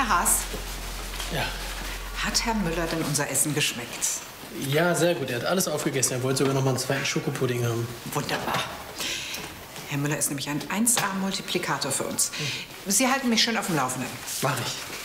Herr Haas. Ja. Hat Herr Müller denn unser Essen geschmeckt? Ja, sehr gut. Er hat alles aufgegessen. Er wollte sogar noch mal einen zweiten Schokopudding haben. Wunderbar. Herr Müller ist nämlich ein 1A-Multiplikator für uns. Sie halten mich schön auf dem Laufenden. Mach ich.